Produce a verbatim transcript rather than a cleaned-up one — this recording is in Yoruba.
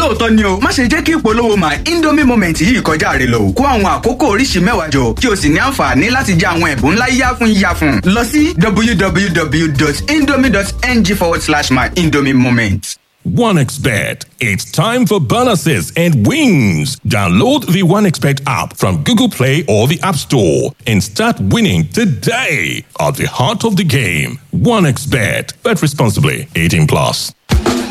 lóòótọ́ ni o má ṣe jẹ́ kí ìpolówó my Indomie moment yìí kọjá rẹ lọ kó àwọn àkókò oríṣi mẹ́wàá jọ kí o sì ní àǹfààní láti jẹ àwọn ẹ̀bùn ńlá yíyá fún yíyá fún lọ sí w w w dot indomie dot n g forward slash my Indomie moment. OneXBet. It's time for bonuses and wins. Download the OneXBet app from Google Play or the App Store and start winning today at the heart of the game. OneXBet. Bet responsibly. eighteen plus.